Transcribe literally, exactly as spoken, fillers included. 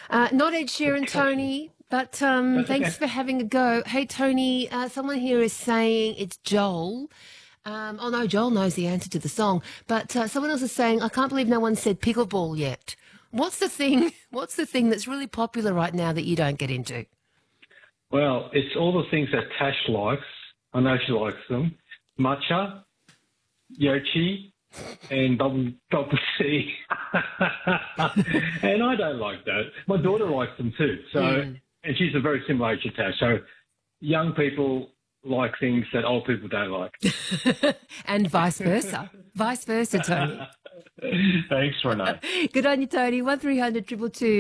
Uh, not Ed Sheeran, Tony, but um, That's thanks okay. for having a go. Hey, Tony, uh, someone here is saying it's Joel. Um, oh, no, Joel knows the answer to the song. But uh, someone else is saying, I can't believe no one said pickleball yet. What's the thing? What's the thing that's really popular right now that you don't get into? Well, it's all the things that Tash likes. I know she likes them. Matcha, Yochi, and bubble, bubble tea. And I don't like that. My daughter likes them too. So, Mm. and she's a very similar age to Tash. So young people like things that old people don't like. And vice versa. Vice versa, Tony. Thanks, Renee. Good on you, Tony. one three hundred two two two